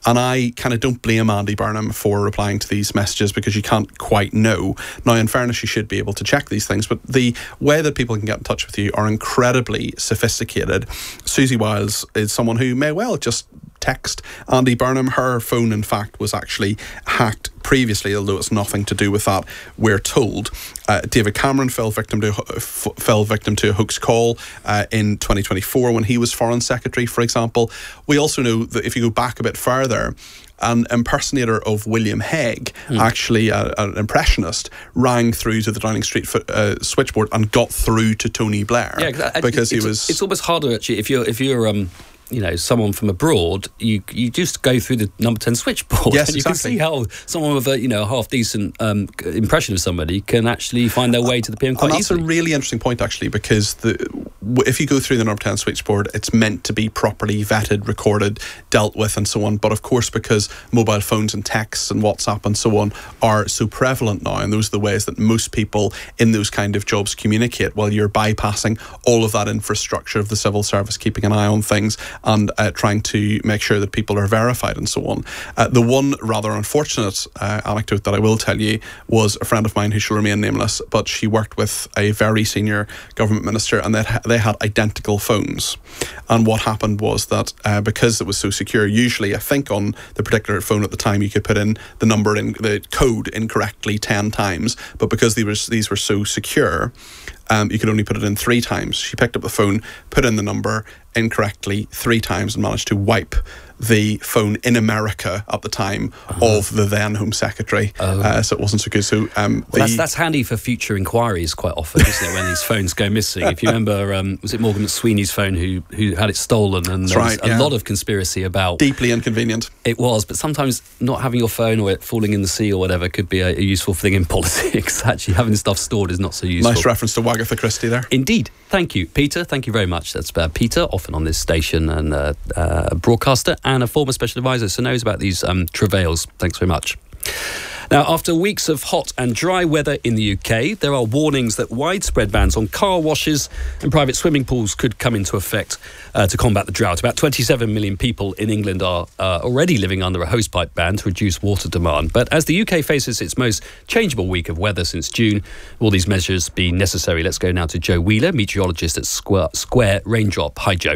And I kind of don't blame Andy Burnham for replying to these messages, because you can't quite know. Now, in fairness, you should be able to check these things, but the way that people can get in touch with you are incredibly sophisticated. Susie Wiles is someone who may well just text Andy Burnham. Her phone, in fact, was actually hacked previously, although it's nothing to do with that, we're told. David Cameron fell victim to a hoax call in 2024 when he was Foreign Secretary, for example. We also know that if you go back a bit further, an impersonator of William Hague, actually an impressionist, rang through to the Downing Street switchboard and got through to Tony Blair. Yeah, because he was. It's almost harder, actually, if you're someone from abroad, you just go through the number 10 switchboard. Yes, and you exactly. can see how someone with a half decent impression of somebody can actually find their way to the PM quite and that's easily. a really interesting point, actually, because if you go through the number 10 switchboard, it's meant to be properly vetted, recorded, dealt with, and so on. But of course, because mobile phones and texts and WhatsApp and so on are so prevalent now, and those are the ways that most people in those kind of jobs communicate, well, you're bypassing all of that infrastructure of the civil service, keeping an eye on things and trying to make sure that people are verified and so on. The one rather unfortunate anecdote that I will tell you was a friend of mine who shall remain nameless, but she worked with a very senior government minister, and they had identical phones. And what happened was that because it was so secure, usually I think on the particular phone at the time you could put in the code incorrectly 10 times, but because these were so secure, you could only put it in 3 times. She picked up the phone, put in the number incorrectly 3 times, and managed to wipe the phone in America at the time of the then Home Secretary. So it wasn't so good. So that's handy for future inquiries quite often, isn't it, when these phones go missing? If you remember, was it Morgan McSweeney's phone who had it stolen? And there was a lot of conspiracy about... Deeply inconvenient. It was, but sometimes not having your phone or it falling in the sea or whatever could be a useful thing in politics. Actually, having stuff stored is not so useful. Nice reference to Wagatha Christie there. Indeed. Thank you, Peter. Thank you very much. That's Peter, often on this station, and a broadcaster and a former special advisor, so knows about these travails. Thanks very much. Now, after weeks of hot and dry weather in the UK, there are warnings that widespread bans on car washes and private swimming pools could come into effect to combat the drought. About 27 million people in England are already living under a hosepipe ban to reduce water demand. But as the UK faces its most changeable week of weather since June, will these measures be necessary? Let's go now to Joe Wheeler, meteorologist at Square Raindrop. Hi, Joe.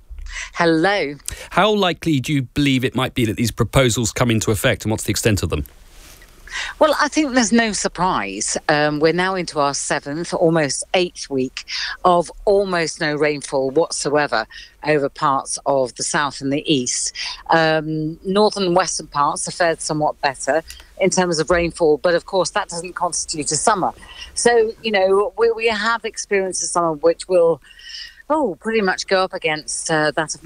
Hello. How likely do you believe it might be that these proposals come into effect, and what's the extent of them? Well, I think there's no surprise. We're now into our 7th, almost 8th week of almost no rainfall whatsoever over parts of the south and the east. Northern and western parts have fared somewhat better in terms of rainfall, but of course that doesn't constitute a summer. So, we have experienced a summer which will pretty much go up against that of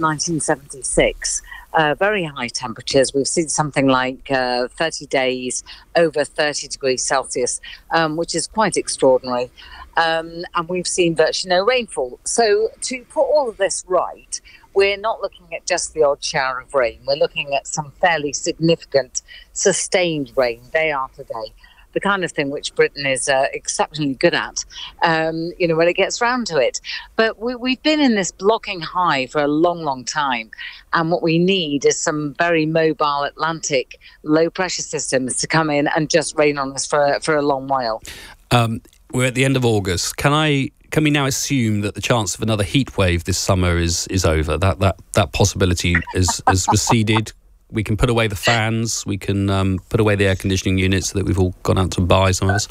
1976. Very high temperatures. We've seen something like 30 days over 30 degrees Celsius, which is quite extraordinary. And we've seen virtually no rainfall. So to put all of this right, we're not looking at just the odd shower of rain. We're looking at some fairly significant sustained rain day after day. The kind of thing which Britain is exceptionally good at, when it gets round to it. But we've been in this blocking high for a long, long time. And what we need is some very mobile Atlantic low-pressure systems to come in and just rain on us for a long while. We're at the end of August. Can we now assume that the chance of another heat wave this summer is over? That possibility has receded? We can put away the fans, we can put away the air conditioning units that we've all gone out to buy, some of us.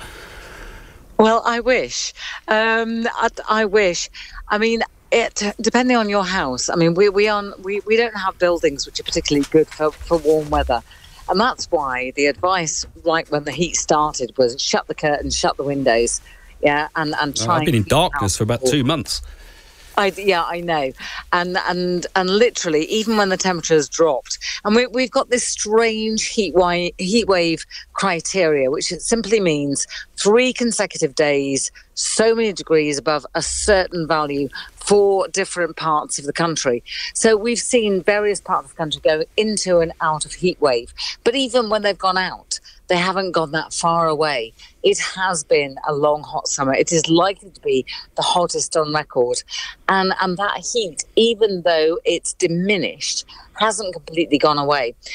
Well, I wish. I wish. I mean, depending on your house. I mean, we don't have buildings which are particularly good for warm weather. And that's why the advice, like when the heat started, was shut the curtains, shut the windows. Yeah, and try. I've been in darkness for about 2 months. I know, and literally, even when the temperature has dropped, and we've got this strange heat wave criteria, which simply means 3 consecutive days, so many degrees above a certain value for different parts of the country. So we've seen various parts of the country go into and out of heat wave, but even when they've gone out, they haven't gone that far away. It has been a long, hot summer. It is likely to be the hottest on record. And that heat, even though it's diminished, hasn't completely gone away.